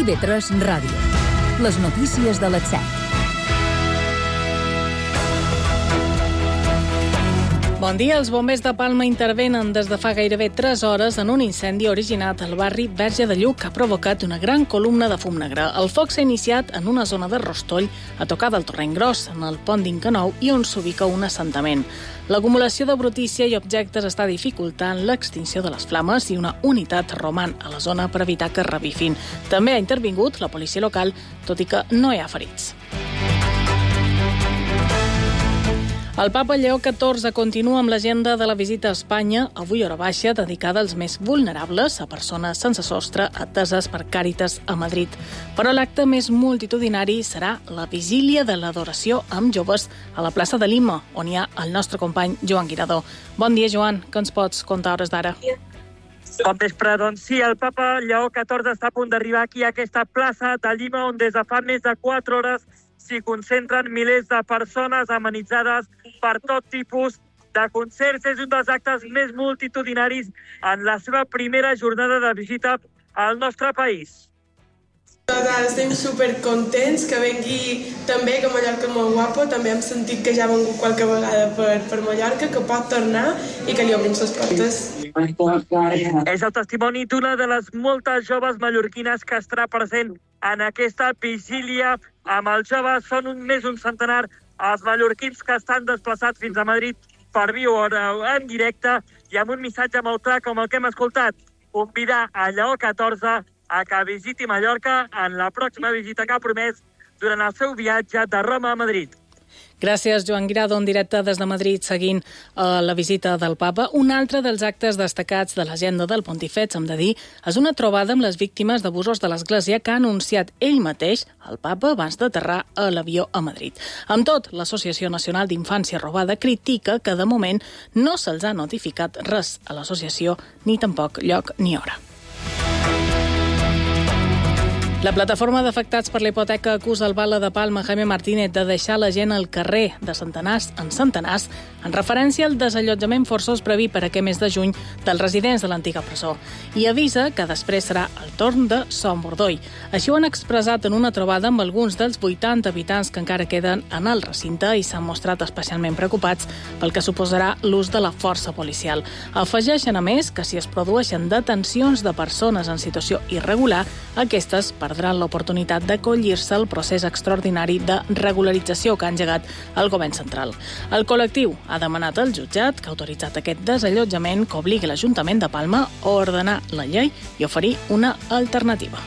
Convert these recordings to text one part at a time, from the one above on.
IB3 Ràdio. Les notícies de les 7. Bon dia. Els bombers de Palma intervenen des de fa gairebé 3 hores en un incendi originat al barri Verge de Lluc que ha provocat una gran columna de fum negre. El foc s'ha iniciat en una zona de Rostoll, a tocar del Torrent Gros, en el pont d'Incanou i on s'ubica un assentament. L'acumulació de brutícia i objectes està dificultant l'extinció de les flames i una unitat roman a la zona per evitar que es revifin. També ha intervingut la policia local, tot i que no hi ha ferits. El papa Lleó XIV continua amb l'agenda de la visita a Espanya, avui hora baixa, dedicada als més vulnerables, a persones sense sostre, ateses per Càritas a Madrid. Però l'acte més multitudinari serà la vigília de l'adoració amb joves a la plaça de Lima, on hi ha el nostre company Joan Guiradó. Bon dia, Joan. Què ens pots contar a hores d'ara? Bon vespre. Doncs sí, el papa Lleó XIV està a punt d'arribar aquí a aquesta plaça de Lima, on des de fa més de 4 hores s'hi concentren milers de persones amenitzades per tot tipus de concerts. És un dels actes més multitudinaris en la seva primera jornada de visita al nostre país. Estem supercontents que vengui també, que Mallorca és molt guapo. També hem sentit que ja ha vengut qualque vegada per Mallorca, que pot tornar i que li obrim les portes. És el testimoni d'una de les moltes joves mallorquines que estarà present en aquesta vigília amb els joves. Són més d'un centenar els mallorquins que estan desplaçats fins a Madrid per viure en directe i amb un missatge molt clar com el que hem escoltat: convidar a Lleó XIV a que visiti Mallorca en la pròxima visita que ha promès durant el seu viatge de Roma a Madrid. Gràcies, Joan Guiradó, en directe des de Madrid, seguint la visita del papa. Un altre dels actes destacats de l'agenda del Pontífex, hem de dir, és una trobada amb les víctimes d'abusos de l'Església que ha anunciat ell mateix, el papa, abans d'aterrar a l'avió a Madrid. Amb tot, l'Associació Nacional d'Infància Robada critica que, de moment, no se'ls ha notificat res a l'associació, ni tampoc lloc ni hora. La plataforma d'afectats per la hipoteca acusa el bala de Palma, Jaime Martínez, de deixar la gent al carrer de centenars en centenars en referència al desallotjament forçós previst per aquest mes de juny dels residents de l'antiga presó i avisa que després serà el torn de Son Bordoll. Així ho han expressat en una trobada amb alguns dels 80 habitants que encara queden en el recinte i s'han mostrat especialment preocupats pel que suposarà l'ús de la força policial. Afegeixen, a més, que si es produeixen detencions de persones en situació irregular, aquestes perdran l'oportunitat d'acollir-se al procés extraordinari de regularització que ha engegat el govern central. El col·lectiu ha demanat al jutjat que ha autoritzat aquest desallotjament que obligui l'Ajuntament de Palma a ordenar la llei i oferir una alternativa.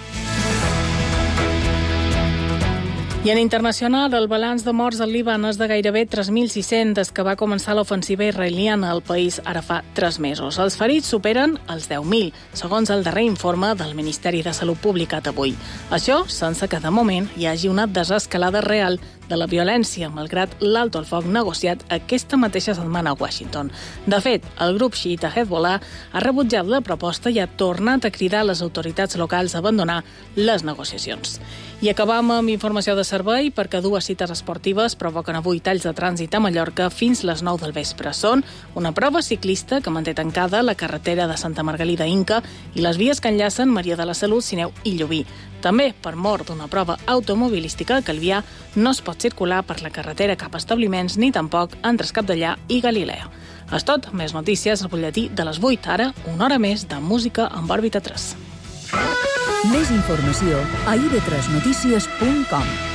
I en internacional, el balanç de morts al Líban és de gairebé 3.600 des que va començar l'ofensiva israeliana al país ara fa 3 mesos. Els ferits superen els 10.000, segons el darrer informe del Ministeri de Salut publicat avui. Això sense que, de moment, hi hagi una desescalada real de la violència, malgrat l'alto al foc negociat aquesta mateixa setmana a Washington. De fet, el grup xiita Hezbollah ha rebutjat la proposta i ha tornat a cridar a les autoritats locals a abandonar les negociacions. I acabam amb informació de servei perquè 2 cites esportives provoquen avui talls de trànsit a Mallorca fins les 9 del vespre. Són una prova ciclista que manté tancada la carretera de Santa Margalida Inca i les vies que enllacen Maria de la Salut, Sineu i Llubí. També, per mor d'una prova automobilística a Calvià, no es pot circular per la carretera cap a establiments ni tampoc entre Escapdellà i Galilea. És tot, més notícies al butlletí de les 8, ara una hora més de música amb Òrbita 3. Més informació a ib3notícies.com.